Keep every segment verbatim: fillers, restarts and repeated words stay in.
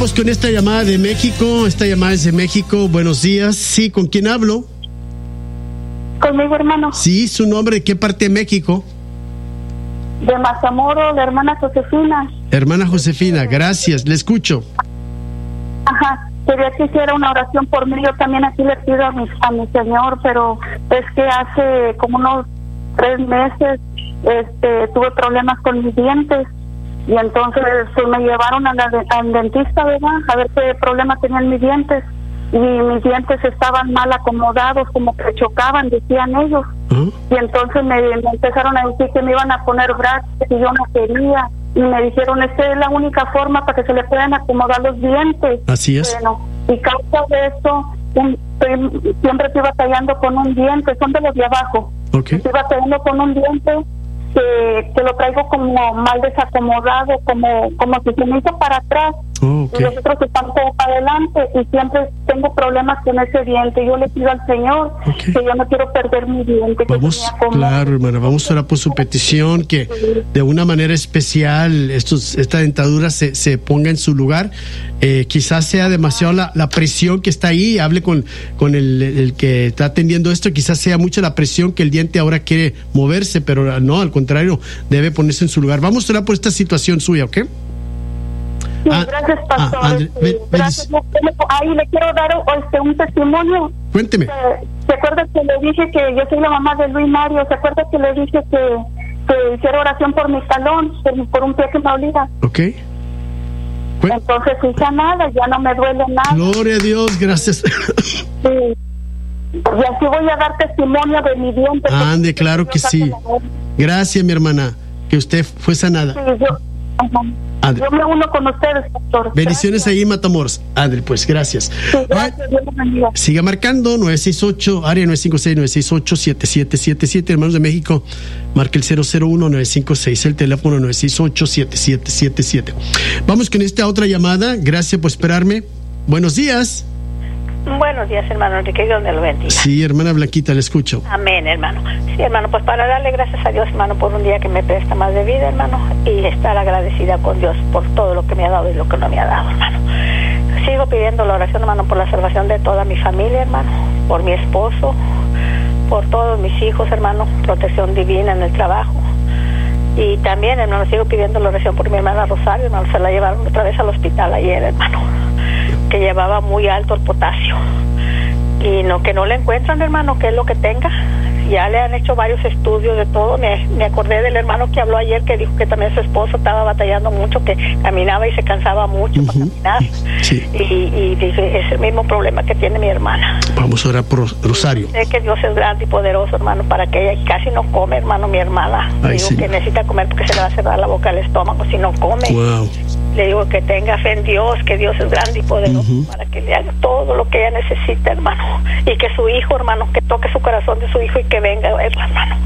Vamos con esta llamada de México. Esta llamada es de México. Buenos días. Sí, ¿con quién hablo? Conmigo, hermano. Sí, su nombre, ¿de qué parte de México? De Matamoros, la hermana Josefina. Hermana Josefina, gracias, le escucho. Ajá, quería que hiciera una oración por mí. Yo también aquí le pido a mi, a mi Señor, pero es que hace como unos tres meses este, tuve problemas con mis dientes. Y entonces pues, me llevaron a la, al dentista, ¿verdad? A ver qué problema tenían mis dientes. Y mis dientes estaban mal acomodados, como que chocaban, decían ellos. ¿Mm? Y entonces me, me empezaron a decir que me iban a poner brackets y yo no quería. Y me dijeron, esta es la única forma para que se le puedan acomodar los dientes. Así es. Bueno, y causa de eso, un, estoy, siempre estoy batallando con un diente, son de los de abajo. Okay. Estoy batallando con un diente que, que lo traigo como mal desacomodado, como, como si se me hizo para atrás. Oh, okay. Y los otros están todo para adelante y siempre tengo problemas con ese diente. Yo le pido al Señor okay. que yo no quiero perder mi diente. Vamos, claro, hermana, vamos a orar por su petición, que sí. de una manera especial estos, esta dentadura se, se ponga en su lugar. Eh, quizás sea demasiado la, la presión que está ahí. Hable con, con el, el que está atendiendo esto. Quizás sea mucha la presión que el diente ahora quiere moverse, pero no, al contrario, debe ponerse en su lugar. Vamos a orar por esta situación suya, ¿ok? Sí, ah, gracias, pastor. Ah, André, sí, gracias. Ahí le quiero dar este, un testimonio. Cuénteme. ¿Se acuerda que le dije que yo soy la mamá de Luis Mario? ¿Se acuerda que le dije que, que hiciera oración por mi talón, por, por un pie que me olía? Ok. ¿Cuál? Entonces hice nada, ya no me duele nada. Gloria a Dios, gracias. Sí. Y así voy a dar testimonio de mi diente. Ande, claro que sí. Gracias, mi hermana, que usted fue sanada. Sí, yo... Ajá. Yo me uno con ustedes, pastor. Bendiciones gracias. Ahí, Matamoros. Adri, pues gracias. Sí, gracias. Dios los bendiga. Siga marcando nueve seis ocho, área nueve cinco seis, nueve seis ocho, siete siete siete siete. Hermanos de México, marque el cero cero uno, nueve cinco seis, el teléfono nueve seis ocho, siete siete siete siete. Vamos con esta otra llamada. Gracias por esperarme. Buenos días. Buenos días, hermano Enrique, Dios me lo bendiga. Sí, hermana Blanquita, le escucho. Amén, hermano. Sí, hermano, pues para darle gracias a Dios, hermano, por un día que me presta más de vida, hermano, y estar agradecida con Dios por todo lo que me ha dado y lo que no me ha dado, hermano. Sigo pidiendo la oración, hermano, por la salvación de toda mi familia, hermano, por mi esposo, por todos mis hijos, hermano, protección divina en el trabajo. Y también, hermano, sigo pidiendo la oración por mi hermana Rosario, hermano, se la llevaron otra vez al hospital ayer, hermano, que llevaba muy alto el potasio y no que no le encuentran, hermano, qué es lo que tenga. Ya le han hecho varios estudios de todo. Me, me acordé del hermano que habló ayer, que dijo que también su esposo estaba batallando mucho, que caminaba y se cansaba mucho uh-huh. para caminar. Sí. Y, y dije, es el mismo problema que tiene mi hermana. Vamos a orar por Rosario. Y sé que Dios es grande y poderoso, hermano, para que ella casi no come, hermano, mi hermana. Ay, digo sí. que necesita comer porque se le va a cerrar la boca al estómago si no come. Wow. Le digo que tenga fe en Dios, que Dios es grande y poderoso uh-huh. para que le haga todo lo que ella necesita, hermano. Y que su hijo, hermano, que toque su corazón de su hijo y que venga, hermano.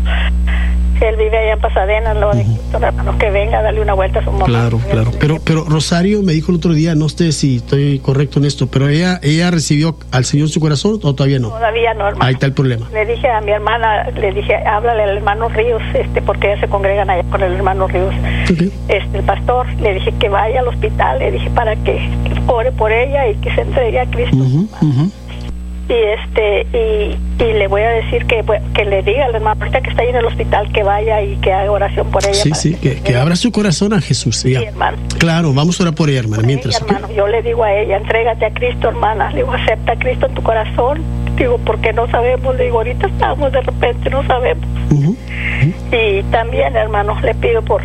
Si él vive allá en Pasadena, lo de uh-huh. hermano, que venga, darle una vuelta a su mamá. Claro, claro. Pero, pero Rosario me dijo el otro día, no sé si estoy correcto en esto, pero ella, ella recibió al Señor en su corazón o todavía no. Todavía no, hermano. Ahí está el problema. Le dije a mi hermana, le dije, háblale al hermano Ríos, este, porque ellas se congregan allá con el hermano Ríos. Okay. Este, el pastor, le dije que vaya al hospital, le dije para que ore por ella y que se entregue a Cristo. Uh-huh, uh-huh. Y este y, y le voy a decir que que le diga al hermano ahorita que está ahí en el hospital que vaya y que haga oración por ella. Sí, sí, que, que, que abra su corazón a Jesús. Sí, hermano. Claro, vamos a orar por ella, hermana. Por mientras, ella, hermano, yo le digo a ella, entrégate a Cristo, hermana. Le digo, acepta a Cristo en tu corazón. Digo, porque no sabemos. Le digo, ahorita estamos de repente, no sabemos. Uh-huh, uh-huh. Y también, hermano, le pido por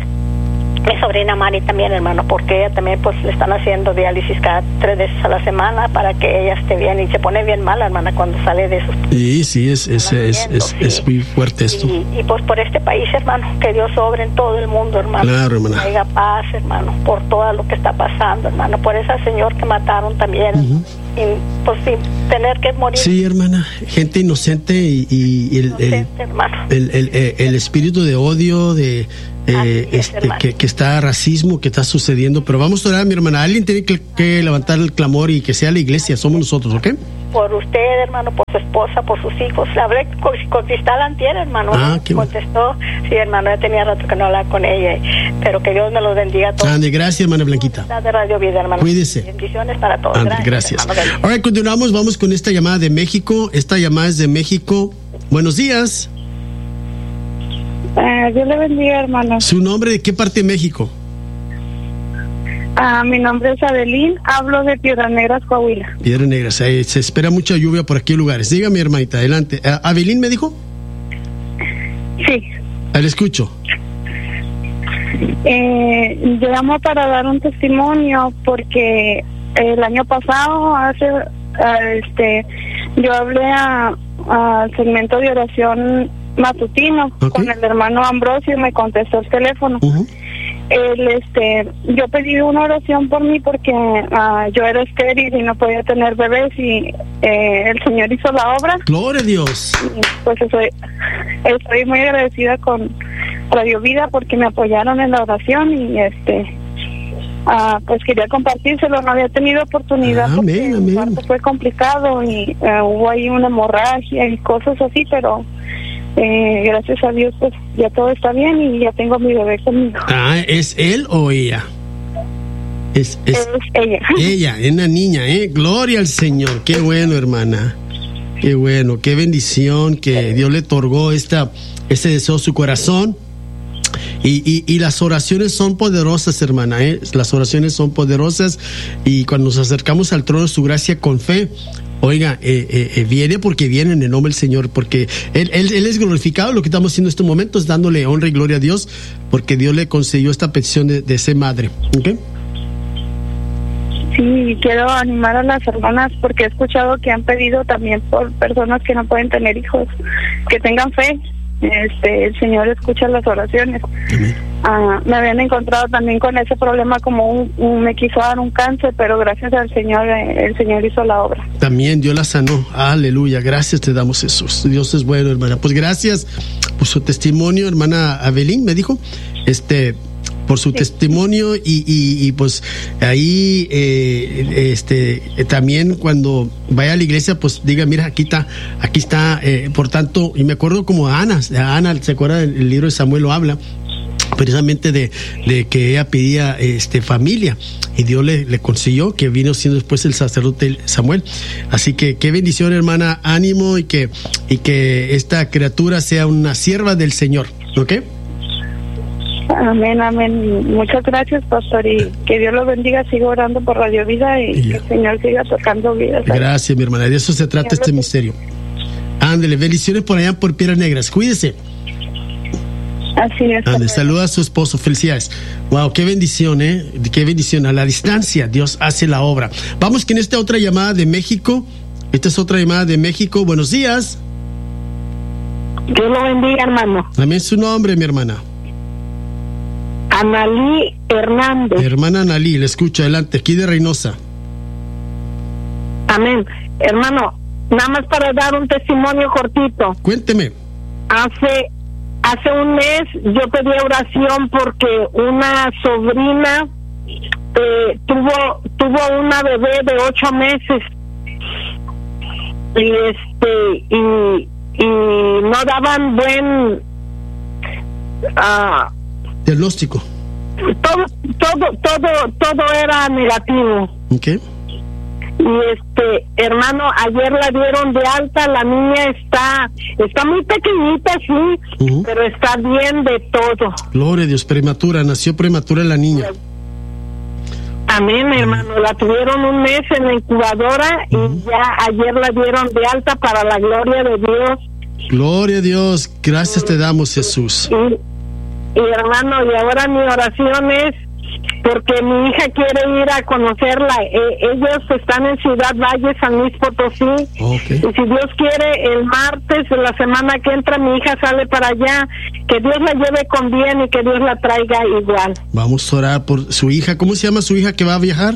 mi sobrina Mari también, hermano, porque ella también pues le están haciendo diálisis cada tres veces a la semana para que ella esté bien y se pone bien mala, hermana, cuando sale de esos. Sí, sí, es es, es, es, sí. es muy fuerte esto. Y, y pues por este país, hermano, que Dios sobre en todo el mundo, hermano. Claro, hermana. Que haya paz, hermano, por todo lo que está pasando, hermano, por esa señor que mataron también, uh-huh. y pues sin tener que morir. Sí, hermana, gente inocente y, y, y el, inocente, el, hermano. El, el, el, el espíritu de odio, de Eh, es, este, que, que está racismo, que está sucediendo, pero vamos a orar, mi hermana. Alguien tiene que, que levantar el clamor y que sea la iglesia, somos nosotros, ¿ok? por usted, hermano, por su esposa, por sus hijos. Hablé con, con Cristal antier, hermano. Ah, qué contestó. Bueno. Sí, hermano, ya tenía rato que no hablaba con ella. Pero que Dios me los bendiga a todos. Ande, gracias, hermana Blanquita. De Radio Vida, hermano. Cuídese. Bendiciones para todos. Ande, gracias. gracias. Ahora continuamos, vamos con esta llamada de México. Esta llamada es de México. Buenos días. Uh, Dios le bendiga, hermano. ¿Su nombre de qué parte de México? Uh, mi nombre es Adelín, hablo de Piedras Negras, Coahuila. Piedras Negras, eh, se espera mucha lluvia por aquí en lugares. Dígame, hermanita, adelante. Uh, ¿Adelín me dijo? Sí. Ah, le escucho. Eh, yo llamo para dar un testimonio porque el año pasado, hace, uh, este, yo hablé a, al segmento de oración matutino, okay, con el hermano Ambrosio y me contestó el teléfono. Uh-huh. Él, este, yo pedí una oración por mí porque uh, yo era estéril y no podía tener bebés y eh, el Señor hizo la obra. Gloria a Dios. Y pues estoy, estoy muy agradecida con Radio Vida porque me apoyaron en la oración y este, uh, pues quería compartírselo. No había tenido oportunidad amén, porque amén. el parto fue complicado y uh, hubo ahí una hemorragia y cosas así, pero Eh, gracias a Dios pues ya todo está bien y ya tengo a mi bebé conmigo. Ah, ¿es él o ella? Es, es, es ella. Ella, es una niña, ¿eh? Gloria al Señor. Qué bueno, hermana. Qué bueno, qué bendición que Dios le otorgó esta, ese deseo a su corazón. Y, y, y las oraciones son poderosas, hermana, ¿eh? Las oraciones son poderosas y cuando nos acercamos al trono de su gracia con fe, oiga, eh, eh, eh, viene porque viene en el nombre del Señor, porque él, él, él es glorificado. Lo que estamos haciendo en estos momentos, dándole honra y gloria a Dios, porque Dios le concedió esta petición de, de ser madre. ¿Okay? Sí, quiero animar a las hermanas porque he escuchado que han pedido también por personas que no pueden tener hijos, que tengan fe. Este, el Señor escucha las oraciones. Uh, me habían encontrado también con ese problema como un, un, me quiso dar un cáncer, pero gracias al Señor, eh, el Señor hizo la obra. También Dios la sanó. Aleluya, gracias te damos, Jesús. Dios es bueno, hermana. Pues gracias por su testimonio, hermana Avelín, me dijo, este, por su sí. testimonio y, y, y pues ahí eh, este también cuando vaya a la iglesia pues diga, mira, aquí está, aquí está, eh, por tanto, y me acuerdo como a Ana, a Ana, ¿se acuerda? El libro de Samuel lo habla precisamente de, de que ella pedía este familia y Dios le, le consiguió, que vino siendo después el sacerdote Samuel. Así que qué bendición, hermana, ánimo y que, y que esta criatura sea una sierva del Señor, ¿ok? Amén, amén. Muchas gracias, pastor, y que Dios lo bendiga. Sigo orando por Radio Vida y yeah. que el Señor siga tocando vidas. Gracias, mi hermana. De eso se trata este misterio. Ándele, bendiciones por allá por Piedras Negras. Cuídese. Así es. Ándele, saluda a su esposo. Felicidades. Wow, qué bendición, ¿eh? Qué bendición. A la distancia, Dios hace la obra. Vamos con esta otra llamada de México. Esta es otra llamada de México. Buenos días. Dios lo bendiga, hermano. También su nombre, mi hermana. Analí Hernández. Hermana Analí, le escucho, adelante, aquí de Reynosa. Amén. Hermano, nada más para dar un testimonio cortito. Cuénteme. Hace hace un mes yo pedí oración porque una sobrina eh, tuvo tuvo una bebé de ocho meses y este y, y no daban buen uh, diagnóstico. Todo, todo, todo, todo era negativo. Okay. Y este, hermano, ayer la dieron de alta, la niña está, está muy pequeñita, sí, uh-huh. pero está bien de todo. Gloria a Dios, prematura, nació prematura la niña. Amén, hermano, la tuvieron un mes en la incubadora uh-huh. y ya ayer la dieron de alta para la gloria de Dios. Gloria a Dios, gracias te damos, Jesús. Y, Y hermano, y ahora mi oración es porque mi hija quiere ir a conocerla. Eh, ellos están en Ciudad Valle, San Luis Potosí. Okay. Y si Dios quiere, el martes de la semana que entra mi hija sale para allá. Que Dios la lleve con bien y que Dios la traiga igual. Vamos a orar por su hija. ¿Cómo se llama su hija que va a viajar?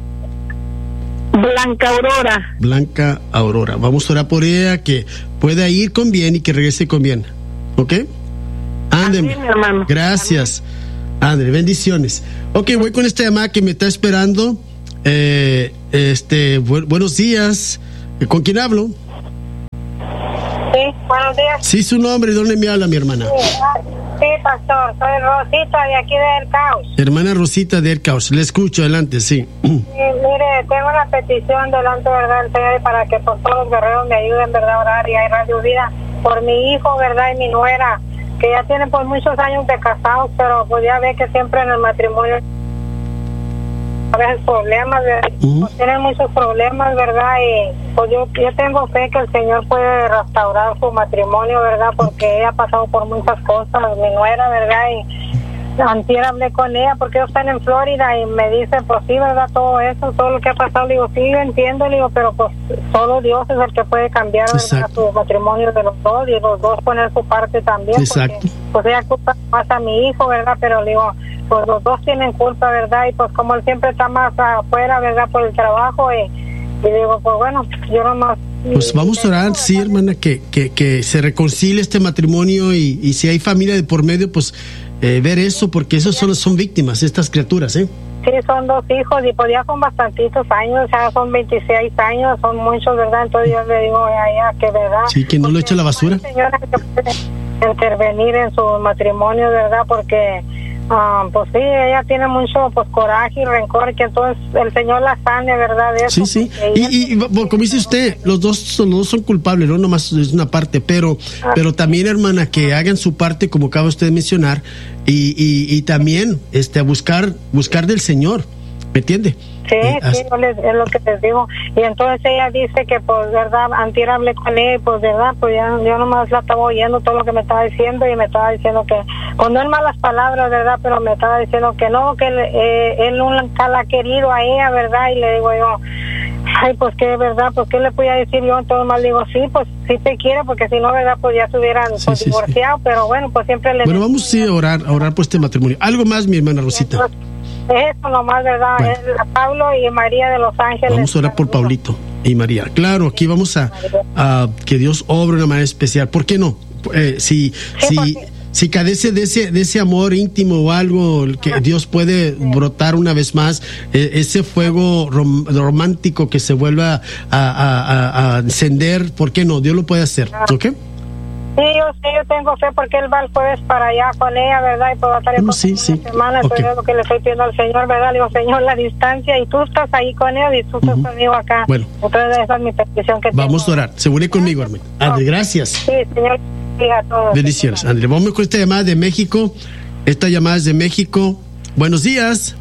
Blanca Aurora. Blanca Aurora. Vamos a orar por ella, que pueda ir con bien y que regrese con bien. ¿Ok? Ándeme. Amén, hermano. Gracias. André, bendiciones. Ok, voy con esta llamada que me está esperando. Eh, este, bu- buenos días. ¿Con quién hablo? Sí, buenos días. Sí, su nombre, ¿dónde me habla mi hermana? Sí, sí, pastor, soy Rosita de aquí de El Caos. Hermana Rosita de El Caos, le escucho, adelante, sí. Sí, mire, tengo una petición delante, ¿verdad, el Señor, para que por todos los guerreros me ayuden, ¿verdad, a orar y a Radio Vida por mi hijo, ¿verdad, y mi nuera, que ya tienen pues muchos años de casados, pero pues ya ve que siempre en el matrimonio a veces problemas, ¿verdad? Uh-huh. Pues tienen muchos problemas, ¿verdad? Y pues yo, yo tengo fe que el Señor puede restaurar su matrimonio, ¿verdad? Porque ella ha pasado por muchas cosas, mi nuera, ¿verdad? Y antier hablé con ella porque ellos están en Florida y me dice, pues sí, ¿verdad? Todo eso, todo lo que ha pasado, le digo, sí, yo entiendo, le digo, pero pues solo Dios es el que puede cambiar, ¿verdad? Su matrimonio de los dos y los dos poner su parte también. Exacto. Porque, pues ella culpa más a mi hijo, ¿verdad? Pero le digo, pues los dos tienen culpa, ¿verdad? Y pues como él siempre está más afuera, ¿verdad? Por el trabajo y, y digo, pues bueno, yo nomás... Pues vamos a orar, sí, hermana, que, que, que se reconcilie este matrimonio y, y si hay familia de por medio, pues eh, ver eso, porque esos son, son víctimas, estas criaturas, ¿eh? Sí, son dos hijos y pues ya son bastantitos años, ya son veintiséis años, son muchos, ¿verdad? Entonces yo le digo a ella que, ¿verdad? Sí, que no lo eche a la basura. Señora, que puede intervenir en su matrimonio, ¿verdad? Porque... Uh, pues sí, ella tiene mucho pues coraje y rencor, que entonces el Señor la sane, ¿verdad? De eso, sí, sí. Y, y bueno, como dice usted, los dos, son, los dos son culpables, no nomás es una parte, pero, ah. pero también, hermana, que hagan su parte, como acaba usted de mencionar, y, y, y también este, a buscar, buscar del Señor, ¿me entiende? Sí, eh, sí, yo les, es lo que les digo. Y entonces ella dice que, pues, verdad, antier hablé con él, pues, verdad, pues ya, yo nomás la estaba oyendo todo lo que me estaba diciendo y me estaba diciendo que, pues no en malas palabras, verdad, pero me estaba diciendo que no, que él, eh, él nunca la ha querido a ella, verdad, y le digo yo, ay, pues que, verdad, pues qué le podía decir yo, entonces más le digo, sí, pues sí te quiere, porque si no, verdad, pues ya se hubieran sí, pues, sí, divorciado, sí. Pero bueno, pues siempre le... Bueno, vamos sí, a orar, a orar por este matrimonio. Algo más, mi hermana Rosita. Entonces, eso nomás, ¿verdad? Bueno. Es Pablo y María de Los Ángeles. Vamos a orar por Paulito y María. Claro, aquí vamos a, a que Dios obre de una manera especial. ¿Por qué no? Eh, si sí, si, si cadece de ese, de ese amor íntimo o algo que Ajá. Dios puede sí. brotar una vez más, eh, ese fuego rom, romántico que se vuelva a, a, a, a encender, ¿por qué no? Dios lo puede hacer, ¿ok? Sí, yo sé, yo tengo fe porque él va el jueves para allá con ella, ¿verdad? Y puedo estar en no, sí, sí. semana, okay. Eso es lo que le estoy pidiendo al Señor, ¿verdad? Le digo, Señor, la distancia, y tú estás ahí con él y tú estás uh-huh. conmigo acá. Bueno. Entonces esa es mi petición que Vamos tengo. a orar, se une conmigo, hermano. André, gracias. Sí, Señor, diga todo. Bendiciones, André. Vamos con esta llamada de México. Esta llamada es de México. Buenos días.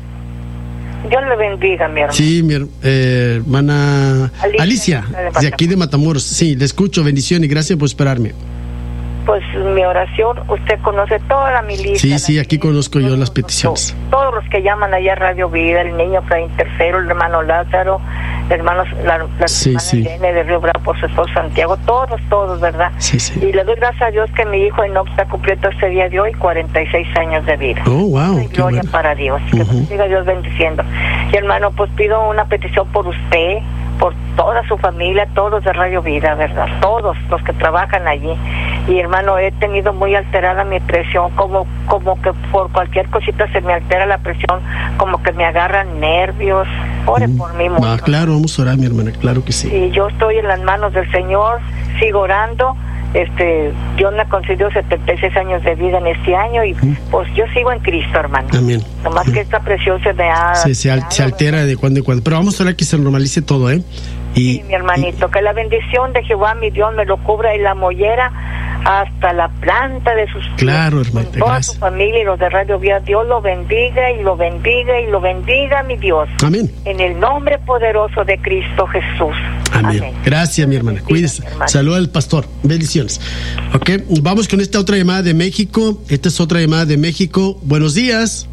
Dios le bendiga, mi hermano. Sí, mi eh, hermana Alicia, Alicia de aquí de Matamoros. Sí, le escucho, bendiciones y gracias por esperarme. Pues mi oración, usted conoce toda mi lista. Sí, sí, aquí conozco yo las peticiones. Todos los que llaman allá a Radio Vida, el niño Efraín tercero, el hermano Lázaro, hermanos, la, la sí, hermana sí. Irene de Río Bravo por su esposo Santiago, todos, todos, ¿verdad? Sí, sí. Y le doy gracias a Dios que mi hijo Enoch está cumpliendo este día de hoy cuarenta y seis años de vida. Oh, wow. Y gloria bueno. para Dios, que uh-huh. siga Dios bendiciendo. Y hermano, pues pido una petición por usted, por toda su familia, todos de Radio Vida, ¿verdad? Todos los que trabajan allí. Y hermano, he tenido muy alterada mi presión, como como que por cualquier cosita se me altera la presión, como que me agarran nervios. Ore mm. por mí mucho. Ah, claro, vamos a orar, mi hermana, claro que sí. Y yo estoy en las manos del Señor, sigo orando. Este, Dios me concedió setenta y seis años de vida en este año y mm. pues yo sigo en Cristo, hermano. Amén. Nomás Amén. que esta presión se me ha... Se, se, al, se altera de cuando en cuando. Pero vamos a orar que se normalice todo, ¿eh? Y, sí, mi hermanito, y, que la bendición de Jehová, mi Dios, me lo cubra y la mollera hasta la planta de sus pies. Claro, hermano. Toda gracias. su familia y los de Radio Vida, Dios lo bendiga y lo bendiga y lo bendiga, mi Dios. Amén. En el nombre poderoso de Cristo Jesús. Amén. Amén. Gracias, mi hermana. Cuídese. Saluda al pastor. Bendiciones. Ok, vamos con esta otra llamada de México. Esta es otra llamada de México. Buenos días.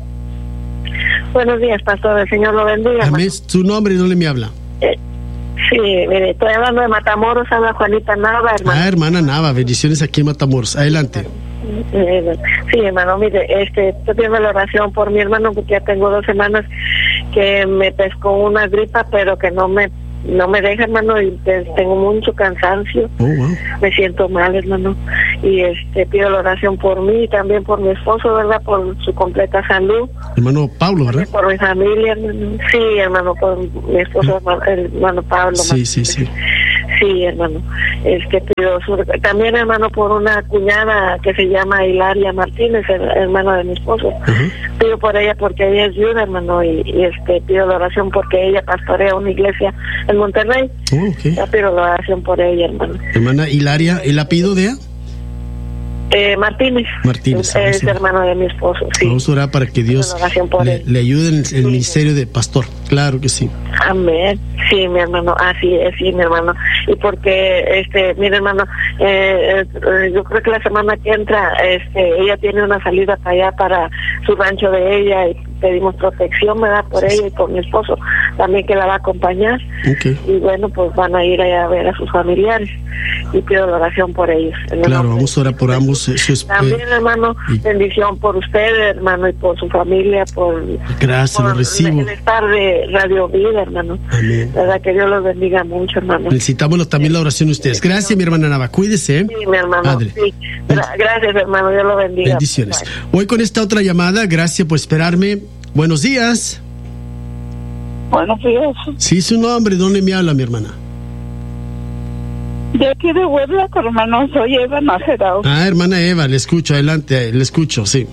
Buenos días, pastor. El Señor lo bendiga. Amén. Su nombre y dónde me habla. Eh, sí, mire, estoy hablando de Matamoros, habla Juanita Nava, hermano. Ah, hermana Nava, bendiciones aquí en Matamoros. Adelante. Eh, sí, hermano, mire, este, estoy pidiendo la oración por mi hermano porque ya tengo dos semanas que me pescó una gripa, pero que no me no me deja, hermano, y tengo mucho cansancio. Oh, wow. Me siento mal, hermano, y este pido la oración por mí y también por mi esposo, ¿verdad? Por su completa salud. Hermano Pablo, ¿verdad? Por mi familia, hermano. Sí, hermano, por mi esposo, hermano, hermano Pablo. Sí, sí, sí. Sí, hermano. Este, pido su, también, hermano, por una cuñada que se llama Hilaria Martínez, el, hermano de mi esposo. Uh-huh. Pido por ella porque ella es viuda, hermano, y, y este pido la oración porque ella pastorea una iglesia en Monterrey. Oh, okay. Ya pido la oración por ella, hermano. Hermana Hilaria, ¿el apellido de ella? Eh, Martínez. Martínez. Es, es hermano de mi esposo, sí. Vamos a orar para que Dios le, le ayude en el, el sí. ministerio de pastor. Claro que sí. Amén. Sí, mi hermano. Así es, sí, mi hermano. Y porque, este, mi hermano, eh, eh, yo creo que la semana que entra, este, ella tiene una salida para allá, para su rancho de ella, y pedimos protección, ¿verdad? Por ella y por mi esposo, también que la va a acompañar. Okay. Y bueno, pues van a ir allá a ver a sus familiares. Y pido la oración por ellos. Claro, vamos a orar por ambos. Eso es, también, eh, hermano, y bendición por usted, hermano, y por su familia, por, gracias, por lo recibo. el estar de Radio Vida, hermano. Amén. Verdad, que Dios los bendiga mucho, hermano. Necesitamos también la oración de ustedes. Gracias, mi hermana Nava. Cuídese. ¿eh? Sí, mi hermano. Sí. Gracias, hermano. Dios lo bendiga. Bendiciones. Voy con esta otra llamada. Gracias por esperarme. Buenos días. Buenos días. Sí, su nombre. ¿Dónde me habla, mi hermana? De aquí de Huebla, hermano, soy Eva Nájera. Ah, hermana Eva, le escucho, adelante, le escucho, sí.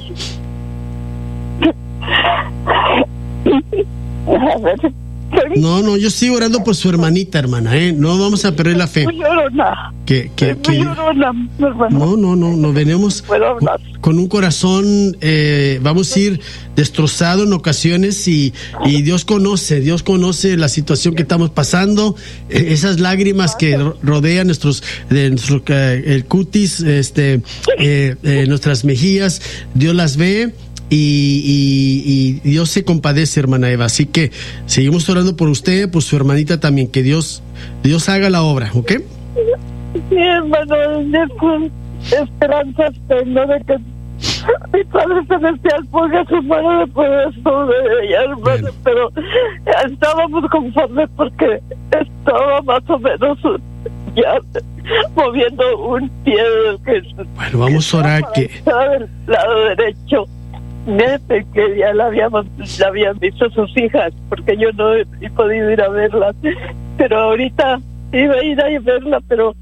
No, no, yo sigo orando por su hermanita, hermana, ¿eh? No vamos a perder la fe. Muy llorona. Que, que, que... Muy llorona, hermano. No, no, no, nos venimos con, con un corazón, eh, vamos a ir destrozado en ocasiones y, y Dios conoce, Dios conoce la situación que estamos pasando, eh, esas lágrimas que rodean nuestros, de nuestro, eh, el cutis, este, eh, eh, nuestras mejillas, Dios las ve. Y, y, y Dios se compadece, hermana Eva. Así que seguimos orando por usted, por su hermanita también. Que Dios Dios haga la obra, ¿ok? Sí, hermano, esperanzas tengo de que mi Padre Celestial ponga su mano de poder sobre ella, hermano. Bueno. Pero estábamos conformes porque estaba más o menos ya moviendo un pie. Que bueno, vamos a orar que... del lado derecho. Desde que ya la habíamos la habían visto sus hijas, porque yo no he, he podido ir a verlas, pero ahorita iba a ir a verla, pero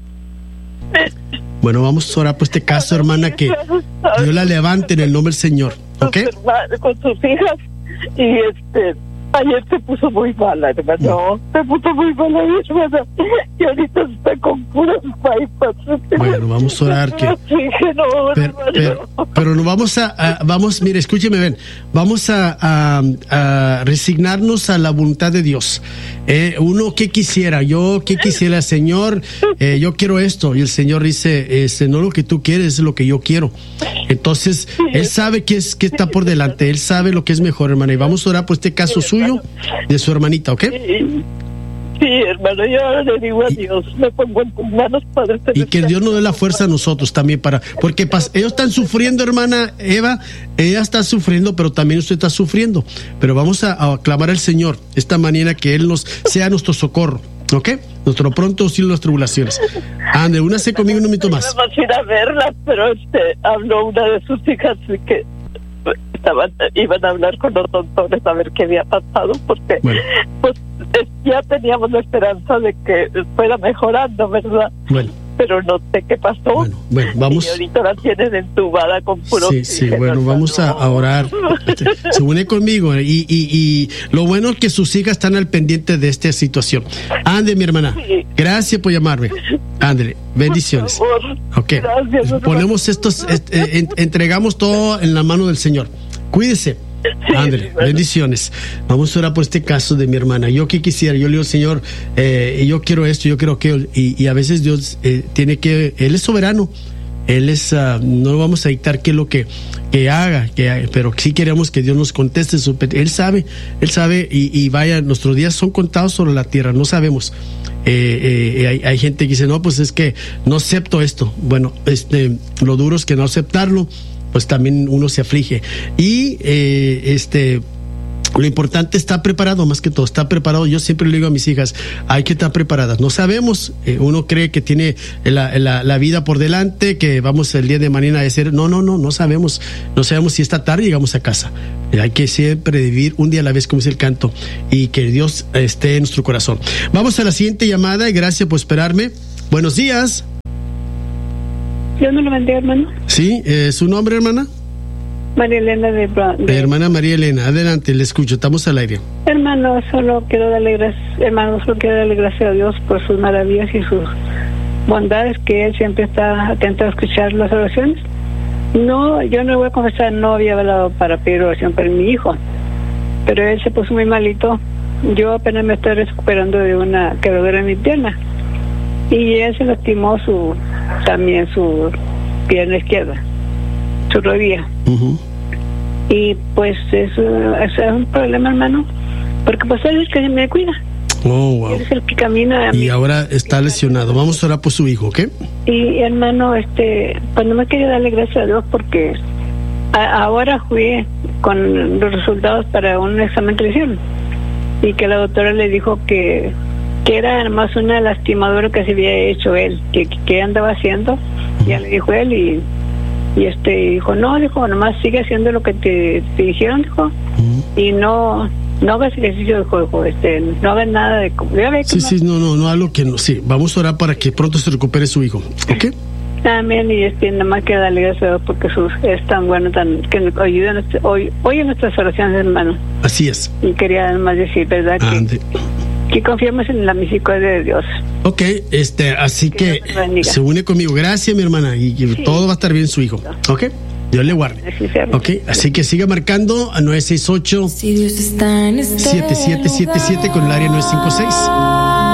bueno, vamos a orar por este caso, hermana, que Dios la levante en el nombre del Señor, ¿ok? Con sus hijas, y este ayer se puso muy mala, hermano. Se puso muy mala, hermana. Y ahorita está con puras bypass. Bueno, vamos a orar que... Pero, pero, pero no vamos a, a... Vamos, mire, escúcheme, ven. Vamos a, a, a resignarnos a la voluntad de Dios. Eh, uno, ¿qué quisiera? Yo, ¿qué quisiera, Señor? Eh, yo quiero esto. Y el Señor dice, este, no lo que tú quieres, es lo que yo quiero. Entonces, Él sabe qué es, qué está por delante. Él sabe lo que es mejor, hermana. Y vamos a orar por este caso suyo, de su hermanita, ¿ok? Sí, sí, hermano, yo le digo a Dios, me pongo en tus manos, Padre Celestial. Y que Dios nos dé la fuerza a nosotros también para, porque pas, ellos están sufriendo, hermana Eva, ella está sufriendo, pero también usted está sufriendo. Pero vamos a, a clamar al Señor esta mañana que Él nos sea nuestro socorro, ¿ok? Nuestro pronto auxilio en las tribulaciones. Ande, únase conmigo un minuto más. Vamos a ir a verla, pero este, habló una de sus hijas que estaban, iban a hablar con los doctores a ver qué había pasado, porque bueno, pues ya teníamos la esperanza de que fuera mejorando, ¿verdad? Bueno. Pero no sé qué pasó. Bueno, bueno, vamos. Y ahorita la tienen entubada con puro Sí, sí, bueno, vamos a, a orar. Se une conmigo y, y, y lo bueno es que sus hijas están al pendiente de esta situación. Ande, mi hermana. Sí. Gracias por llamarme. Ándale, bendiciones. Por favor. Ok. Gracias, ponemos estos, est, eh, en, entregamos todo en la mano del Señor. Cuídese. Sí, Ándale, bueno. Bendiciones. Vamos a orar por este caso de mi hermana. Yo que quisiera, yo le digo, Señor, eh, yo quiero esto, yo quiero aquello. Y, y a veces Dios eh, tiene que, Él es soberano. Él es, uh, no vamos a dictar qué es lo que, que haga, que, pero sí queremos que Dios nos conteste. Su, él sabe, Él sabe, y, y vaya, nuestros días son contados sobre la tierra, no sabemos. Eh, eh, hay, hay gente que dice, no, pues es que no acepto esto. Bueno, este, lo duro es que no aceptarlo, pues también uno se aflige. Y eh, este lo importante es estar preparado, más que todo, estar preparado. Yo siempre le digo a mis hijas, hay que estar preparadas. No sabemos, eh, uno cree que tiene la, la, la vida por delante, que vamos el día de mañana a decir, no, no, no, no sabemos, no sabemos si esta tarde llegamos a casa. Hay que siempre vivir un día a la vez, como es el canto, y que Dios esté en nuestro corazón. Vamos a la siguiente llamada y gracias por esperarme. Buenos días. Dios me lo bendiga, hermano. Sí, eh, ¿su nombre, hermana? María Elena de, de... Hermana María Elena, adelante, le escucho, estamos al aire. Hermano, solo quiero darle gracias, hermano, solo quiero darle gracias a Dios por sus maravillas y sus bondades, que Él siempre está atento a escuchar las oraciones. No, yo no voy a confesar, no había hablado para pedir oración para mi hijo, pero él se puso muy malito. Yo apenas me estoy recuperando de una quebradura en mi pierna y él se lastimó su también su pierna izquierda, su rodilla. Uh-huh. Y pues eso, eso es un problema, hermano, porque pues él es el que me cuida. Oh, wow. Él es el que camina a y mí. Ahora está lesionado. Vamos a orar por su hijo, ¿ok? Y hermano, este, pues no me quería darle gracias a Dios porque a, ahora fui con los resultados para un examen que le hicieron y que la doctora le dijo que que era además una lastimadura que se había hecho él, que, que andaba haciendo, uh-huh. Ya le dijo él y, y este dijo, no, dijo, nomás sigue haciendo lo que te, te dijeron, dijo, uh-huh. Y no no hagas ejercicio, dijo, dijo, este, no hagas nada de... Sí, no, sí, no, no, no, algo que no, sí, vamos a orar para que pronto se recupere su hijo, ¿ok? Amén, y este, nada más que darle gracias a Dios porque Jesús es tan bueno, tan que nos ayuda, hoy, hoy en nuestras oraciones, hermano. Así es. Y quería además decir, ¿verdad? Que, que confiamos en la misericordia de Dios. Ok, este, así que, que se une conmigo. Gracias, mi hermana, y, y sí. Todo va a estar bien su hijo, ¿ok? Dios le guarde. Ok, así que siga marcando a nueve seis ocho siete siete siete siete con el área nueve cinco seis.